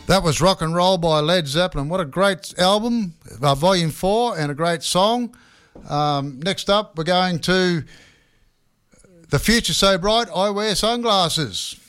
That was Rock and Roll by Led Zeppelin. What a great album, Volume 4, and a great song. Next up, we're going to The Future So Bright, I Wear Sunglasses.